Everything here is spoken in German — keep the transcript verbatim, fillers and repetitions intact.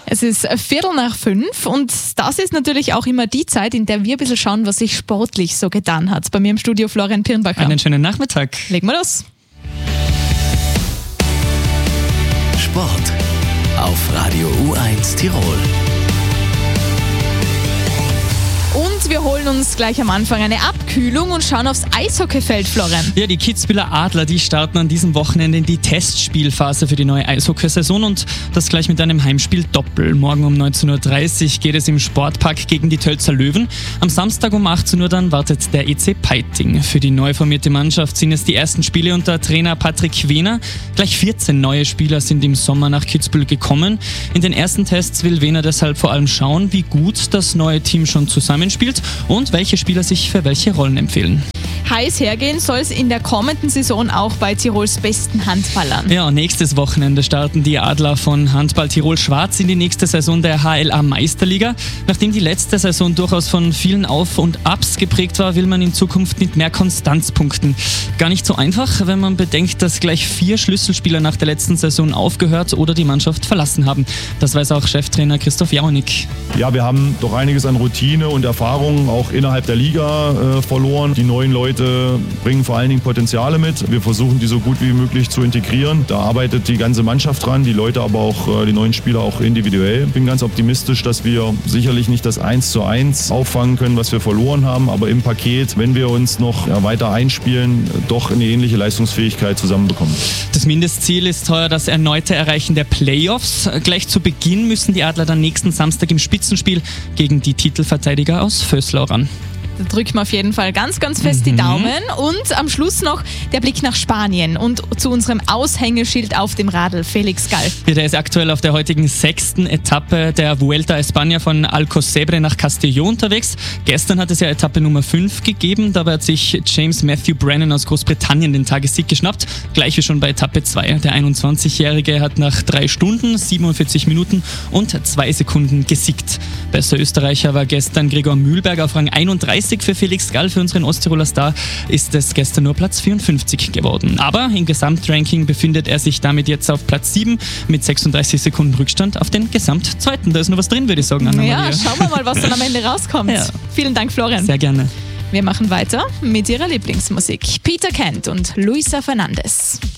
Es ist Viertel nach fünf und das ist natürlich auch immer die Zeit, in der wir ein bisschen schauen, was sich sportlich so getan hat. Bei mir im Studio Florian Pirnbacher. Einen schönen Nachmittag. Legen wir los. Sport auf Radio U eins Tirol. Und wir holen uns gleich am Anfang eine Abkühlung und schauen aufs Eishockeyfeld, Florian. Ja, die Kitzbüheler Adler, die starten an diesem Wochenende in die Testspielphase für die neue Eishockeysaison und das gleich mit einem Heimspiel Doppel. Morgen um neunzehn Uhr dreißig geht es im Sportpark gegen die Tölzer Löwen. Am Samstag um achtzehn Uhr dann wartet der E C Peiting. Für die neu formierte Mannschaft sind es die ersten Spiele unter Trainer Patrick Wehner. Gleich vierzehn neue Spieler sind im Sommer nach Kitzbühel gekommen. In den ersten Tests will Wehner deshalb vor allem schauen, wie gut das neue Team schon zusammenspielt und welche Spieler sich für welche Rollen empfehlen. Heiß hergehen soll es in der kommenden Saison auch bei Tirols besten Handballern. Ja, nächstes Wochenende starten die Adler von Handball Tirol Schwarz in die nächste Saison der H L A Meisterliga. Nachdem die letzte Saison durchaus von vielen Auf- und Abs geprägt war, will man in Zukunft mit mehr Konstanz punkten. Gar nicht so einfach, wenn man bedenkt, dass gleich vier Schlüsselspieler nach der letzten Saison aufgehört oder die Mannschaft verlassen haben. Das weiß auch Cheftrainer Christoph Jaunig. Ja, wir haben doch einiges an Routine und Erfahrung auch innerhalb der Liga äh, verloren. Die neuen Leute bringen vor allen Dingen Potenziale mit. Wir versuchen, die so gut wie möglich zu integrieren. Da arbeitet die ganze Mannschaft dran, die Leute aber auch, die neuen Spieler auch individuell. Ich bin ganz optimistisch, dass wir sicherlich nicht das eins zu eins auffangen können, was wir verloren haben, aber im Paket, wenn wir uns noch ja, weiter einspielen, doch eine ähnliche Leistungsfähigkeit zusammenbekommen. Das Mindestziel ist heuer das erneute Erreichen der Playoffs. Gleich zu Beginn müssen die Adler dann nächsten Samstag im Spitzenspiel gegen die Titelverteidiger aus Vöslau ran. Da drücken wir auf jeden Fall ganz, ganz fest mhm. die Daumen. Und am Schluss noch der Blick nach Spanien und zu unserem Aushängeschild auf dem Radl, Felix Gall. Ja, der ist aktuell auf der heutigen sechsten Etappe der Vuelta a España von Alcocebre nach Castelló unterwegs. Gestern hat es ja Etappe Nummer fünf gegeben. Dabei hat sich James Matthew Brennan aus Großbritannien den Tagessieg geschnappt. Gleich wie schon bei Etappe zwei. Der einundzwanzigjährige hat nach drei Stunden, siebenundvierzig Minuten und zwei Sekunden gesiegt. Bester Österreicher war gestern Gregor Mühlberg auf Rang einunddreißig. Für Felix Gall, für unseren Osttiroler Star, ist es gestern nur Platz vierundfünfzig geworden. Aber im Gesamtranking befindet er sich damit jetzt auf Platz sieben mit sechsunddreißig Sekunden Rückstand auf den Gesamtzweiten. Da ist noch was drin, würde ich sagen, Anna-Maria. Ja, schauen wir mal, was dann am Ende rauskommt. Ja. Vielen Dank, Florian. Sehr gerne. Wir machen weiter mit ihrer Lieblingsmusik. Peter Kent und Luisa Fernandez.